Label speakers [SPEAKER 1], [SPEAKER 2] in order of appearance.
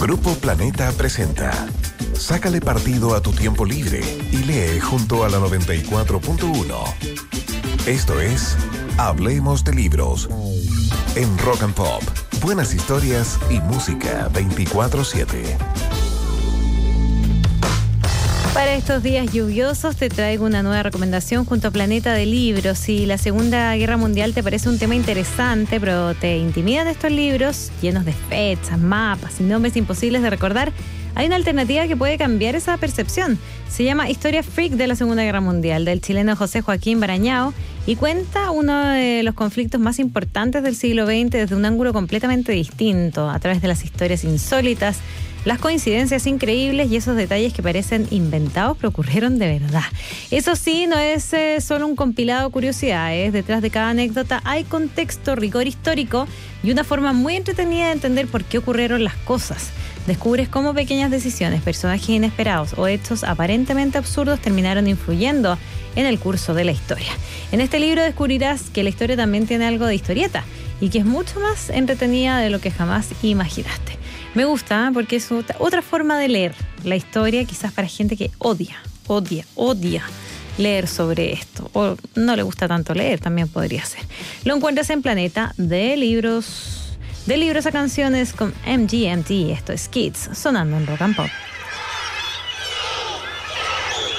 [SPEAKER 1] Grupo Planeta presenta Sácale partido a tu tiempo libre y lee junto a la 94.1. Esto es Hablemos de Libros en Rock and Pop. Buenas historias y música 24/7.
[SPEAKER 2] Para estos días lluviosos te traigo una nueva recomendación junto a Planeta de Libros. Si la Segunda Guerra Mundial te parece un tema interesante, pero te intimidan estos libros llenos de fechas, mapas y nombres imposibles de recordar, hay una alternativa que puede cambiar esa percepción. Se llama Historia Freak de la Segunda Guerra Mundial, del chileno José Joaquín Barañao, y cuenta uno de los conflictos más importantes del siglo XX desde un ángulo completamente distinto, a través de las historias insólitas, las coincidencias increíbles y esos detalles que parecen inventados pero ocurrieron de verdad. Eso sí, no es solo un compilado de curiosidades. Detrás de cada anécdota hay contexto, rigor histórico y una forma muy entretenida de entender por qué ocurrieron las cosas. Descubres cómo pequeñas decisiones, personajes inesperados o hechos aparentemente absurdos terminaron influyendo en el curso de la historia. En este libro descubrirás que la historia también tiene algo de historieta y que es mucho más entretenida de lo que jamás imaginaste. Me gusta porque es otra forma de leer la historia, quizás para gente que odia leer sobre esto, o no le gusta tanto leer, también podría ser. Lo encuentras en Planeta de Libros a Canciones con MGMT. Esto es Kids, sonando en Rock and Pop.